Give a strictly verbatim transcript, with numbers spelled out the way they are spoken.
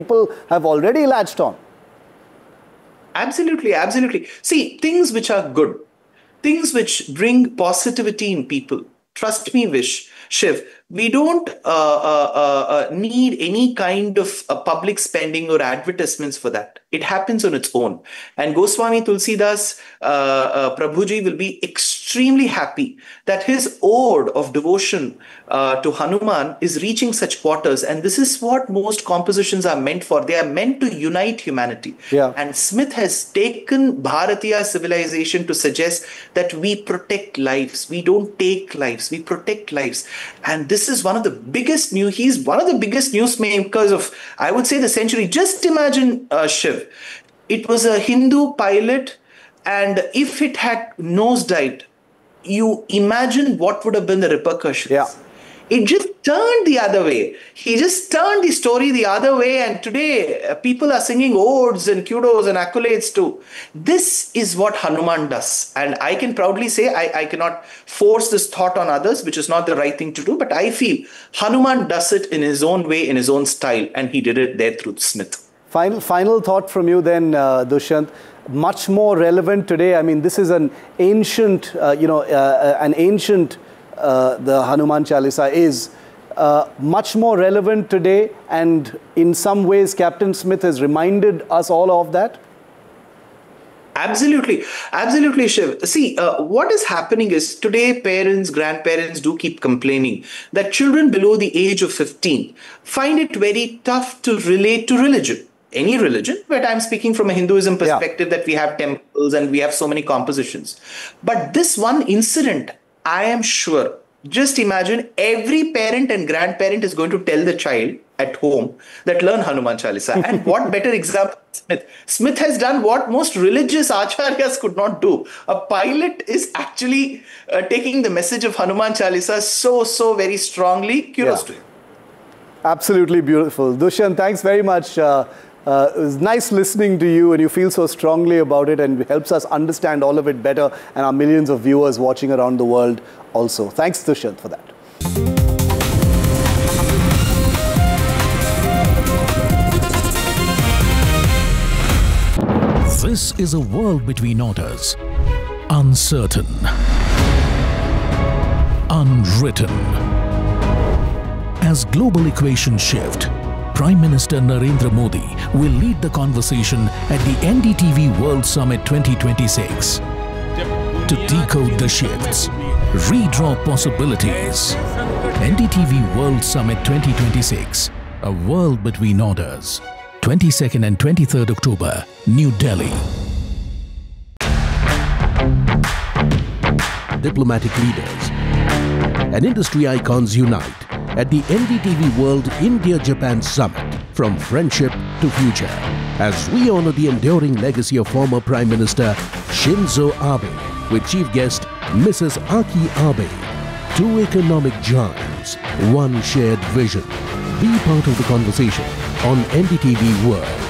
people have already latched on. Absolutely, absolutely. See, things which are good, things which bring positivity in people. Trust me, Vish, Shiv, we don't uh, uh, uh, uh, need any kind of uh, public spending or advertisements for that. It happens on its own. And Goswami Tulsidas uh, uh, Prabhuji will be extremely happy that his ode of devotion uh, to Hanuman is reaching such quarters. And this is what most compositions are meant for. They are meant to unite humanity. Yeah. And Smith has taken Bharatiya civilization to suggest that we protect lives. We don't take lives. We protect lives. And this is one of the biggest news. He's one of the biggest newsmakers of, I would say, the century. Just imagine, uh, Shiv, it was a Hindu pilot, and if it had nosedived, you imagine what would have been the repercussions. Yeah. It just turned the other way. He just turned the story the other way. And today, uh, people are singing odes and kudos and accolades too. This is what Hanuman does. And I can proudly say, I, I cannot force this thought on others, which is not the right thing to do. But I feel Hanuman does it in his own way, in his own style. And he did it there through Smith. Final, final thought from you then, uh, Dushyant. Much more relevant today. I mean, this is an ancient, uh, you know, uh, an ancient Uh, the Hanuman Chalisa is uh, much more relevant today, and in some ways Captain Smith has reminded us all of that. Absolutely, absolutely, Shiv. See, uh, what is happening is today parents, grandparents do keep complaining that children below the age of fifteen find it very tough to relate to religion. Any religion, but I'm speaking from a Hinduism perspective, yeah, that we have temples and we have so many compositions. But this one incident, I am sure, just imagine every parent and grandparent is going to tell the child at home that learn Hanuman Chalisa. And what better example, Smith. Smith has done what most religious acharyas could not do. A pilot is actually uh, taking the message of Hanuman Chalisa so, so very strongly. Kudos Yeah. to him. Absolutely beautiful. Dushyant, thanks very much. Uh, Uh, it was nice listening to you, and you feel so strongly about it, and it helps us understand all of it better, and our millions of viewers watching around the world also. Thanks, Dushyant, for that. This is a world between orders. Uncertain. Unwritten. As global equations shift, Prime Minister Narendra Modi will lead the conversation at the N D T V World Summit twenty twenty-six. To decode the shifts, redraw possibilities. N D T V World Summit twenty twenty-six, a world between orders. twenty-second and twenty-third October, New Delhi. Diplomatic leaders and industry icons unite at the N D T V World India-Japan Summit, from friendship to future, as we honor the enduring legacy of former Prime Minister Shinzo Abe with chief guest Missus Aki Abe. Two economic giants, one shared vision. Be part of the conversation on N D T V World.